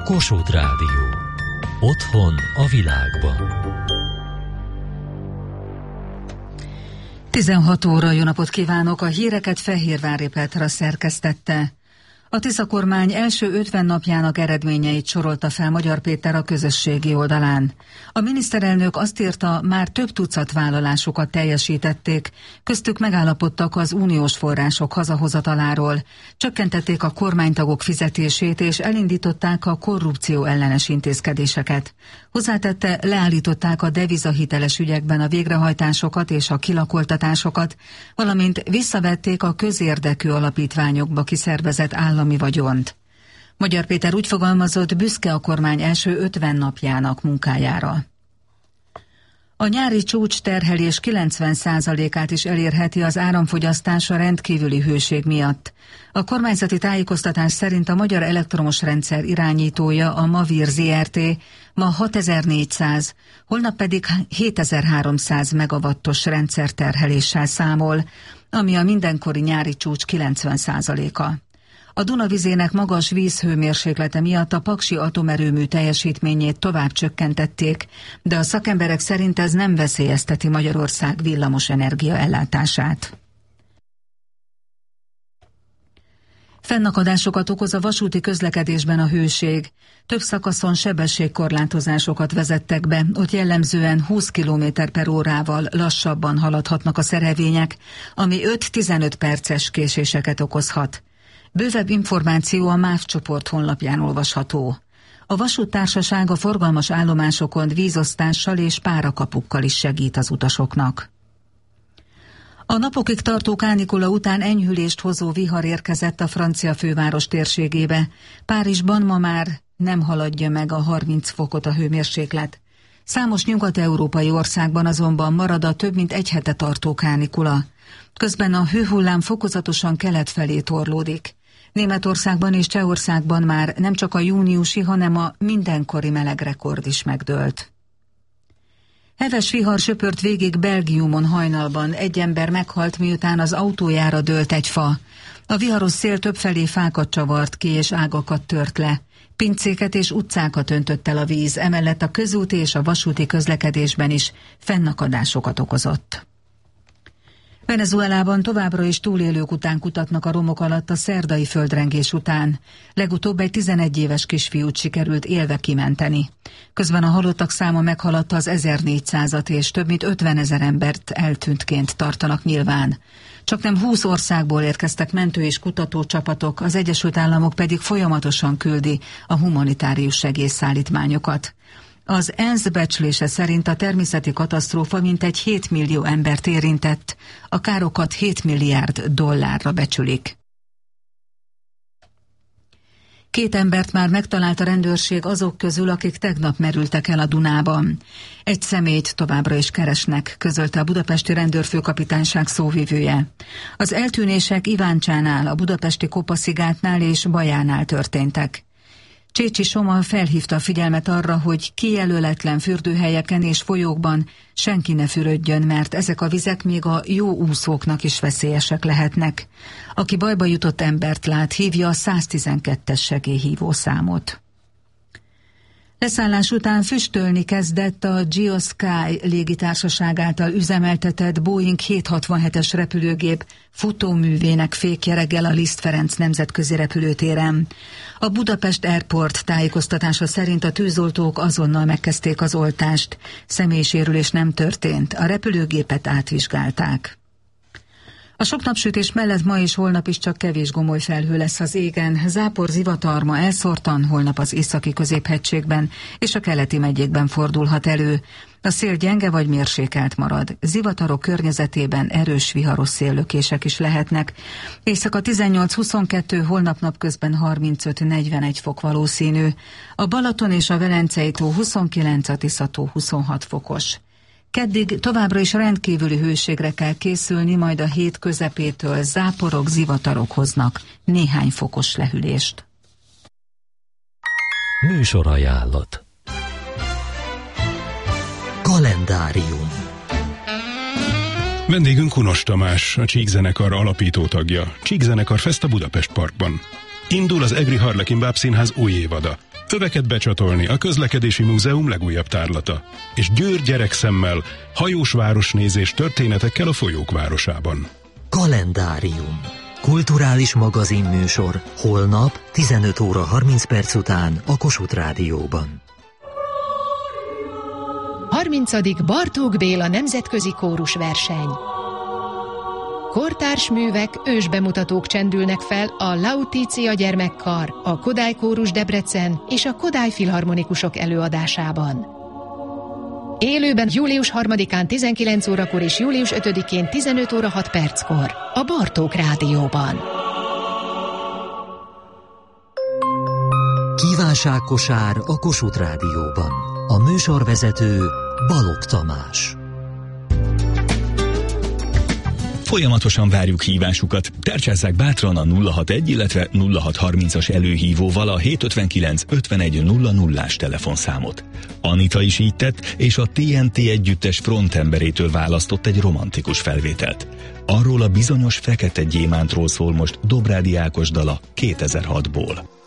Kossuth Rádió. Otthon a világban. 16 óra, jó napot kívánok! A híreket Fehérvári Petra szerkesztette. A Tisza kormány első 50 napjának eredményeit sorolta fel Magyar Péter a közösségi oldalán. A miniszterelnök azt írta, már több tucat vállalásukat teljesítették, köztük megállapodtak az uniós források hazahozataláról, csökkentették a kormánytagok fizetését és elindították a korrupció ellenes intézkedéseket. Hozzátette, leállították a devizahiteles ügyekben a végrehajtásokat és a kilakoltatásokat, valamint visszavették a közérdekű alapítványokba kiszervezett állami vagyont. Magyar Péter úgy fogalmazott, büszke a kormány első 50 napjának munkájára. A nyári csúcs terhelés 90%-át is elérheti az áramfogyasztás a rendkívüli hőség miatt. A kormányzati tájékoztatás szerint a Magyar Elektromos Rendszer irányítója, a Mavir Zrt. Ma 6400, holnap pedig 7300 megawattos rendszerterheléssel számol, ami a mindenkori nyári csúcs 90%-a. A Dunavizének magas vízhőmérséklete miatt a paksi atomerőmű teljesítményét tovább csökkentették, de a szakemberek szerint ez nem veszélyezteti Magyarország villamos energia ellátását. Fennakadásokat okoz a vasúti közlekedésben a hőség. Több szakaszon sebességkorlátozásokat vezettek be, ott jellemzően 20 km/órával lassabban haladhatnak a szerelvények, ami 5-15 perces késéseket okozhat. Bővebb információ a MÁV csoport honlapján olvasható. A vasúttársaság a forgalmas állomásokon vízosztással és párakapukkal is segít az utasoknak. A napokig tartó kánikula után enyhülést hozó vihar érkezett a francia főváros térségébe. Párizsban ma már nem haladja meg a 30 fokot a hőmérséklet. Számos nyugat-európai országban azonban marad a több mint egy hete tartó kánikula. Közben a hőhullám fokozatosan kelet felé torlódik. Németországban és Csehországban már nem csak a júniusi, hanem a mindenkori melegrekord is megdőlt. Heves vihar söpört végig Belgiumon hajnalban, egy ember meghalt, miután az autójára dőlt egy fa. A viharos szél többfelé fákat csavart ki és ágakat tört le. Pincéket és utcákat öntött el a víz, emellett a közúti és a vasúti közlekedésben is fennakadásokat okozott. Venezuelában továbbra is túlélők után kutatnak a romok alatt a szerdai földrengés után. Legutóbb egy 11 éves kisfiút sikerült élve kimenteni. Közben a halottak száma meghaladta az 1400-at, és több mint 50 000 embert eltűntként tartanak nyilván. Csaknem 20 országból érkeztek mentő- és kutatócsapatok, az Egyesült Államok pedig folyamatosan küldi a humanitárius segélyszállítmányokat. Az ENSZ becslése szerint a természeti katasztrófa mintegy 7 millió embert érintett, a károkat 7 milliárd dollárra becsülik. 2 embert már megtalált a rendőrség azok közül, akik tegnap merültek el a Dunában. Egy személyt továbbra is keresnek, közölte a budapesti rendőrfőkapitányság szóvivője. Az eltűnések Iváncsánál, a budapesti Kopaszigátnál és Bajánál történtek. Csécsi Soma felhívta a figyelmet arra, hogy kijelöletlen fürdőhelyeken és folyókban senki ne fürödjön, mert ezek a vizek még a jó úszóknak is veszélyesek lehetnek. Aki bajba jutott embert lát, hívja a 112-es segélyhívó számot. Leszállás után füstölni kezdett a GeoSky légitársaság által üzemeltetett Boeing 767-es repülőgép futóművének fékje reggel a Liszt Ferenc nemzetközi repülőtéren. A Budapest Airport tájékoztatása szerint a tűzoltók azonnal megkezdték az oltást. Személysérülés nem történt, a repülőgépet átvizsgálták. A sok napsütés mellett ma és holnap is csak kevés gomoly felhő lesz az égen. Zápor, zivatar ma elszórtan, holnap az északi középhegységben és a keleti megyékben fordulhat elő. A szél gyenge vagy mérsékelt marad. Zivatarok környezetében erős viharos széllökések is lehetnek. Éjszaka 18-22, holnap napközben 35-41 fok valószínű. A Balaton és a Velencei tó 29, a Tisza-tó 26 fokos. Keddig továbbra is rendkívüli hőségre kell készülni, majd a hét közepétől záporok, zivatarok hoznak néhány fokos lehűlést. Műsorajánlat. Kalendárium. Vendégünk Hunos Tamás, a Csík-zenekar alapító tagja. Csík-zenekar Fest a Budapest Parkban. Indul az Egri Harlekin Bábszínház új évada. Öveket becsatolni a Közlekedési Múzeum legújabb tárlata. És Győr gyerekszemmel, hajós városnézés történetekkel a folyók városában. Kalendárium. Kulturális magazinműsor holnap 15 óra 30 perc után a Kossuth Rádióban. 30. Bartók Béla nemzetközi kórusverseny. Kortárs művek, ősbemutatók csendülnek fel a Lautitia gyermekkar, a Kodály Kórus Debrecen és a Kodály Filharmonikusok előadásában. Élőben július 3-án 19 órakor és július 5-én 15 óra 6 perckor a Bartók Rádióban. Kívánságkosár a Kossuth Rádióban. A műsorvezető Balogh Tamás. Folyamatosan várjuk hívásukat. Tárcsázzák bátran a 061, illetve 0630-as előhívóval a 759 51 00-ás telefonszámot. Anita is így tett, és a TNT együttes frontemberétől választott egy romantikus felvételt. Arról a bizonyos fekete gyémántról szól most Dobrádi Ákos dala 2006-ból.